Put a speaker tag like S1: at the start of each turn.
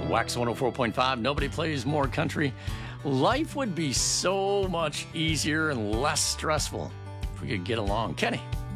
S1: Wax 104.5. Nobody plays more country. Life would be so much easier and less stressful if we could get along. Kenny.